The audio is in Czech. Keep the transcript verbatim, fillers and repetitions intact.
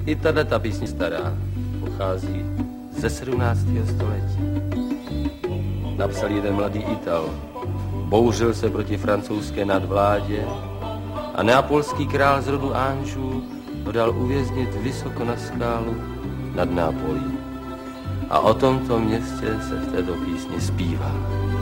I tato písně stará pochází ze sedmnáctého století. Napsal jeden mladý Ital. Bouřil se proti francouzské nadvládě a neapolský král z rodu Anžů ho dal uvěznit vysoko na skálu nad Nápolí. A o tomto městě se v této písni zpívá.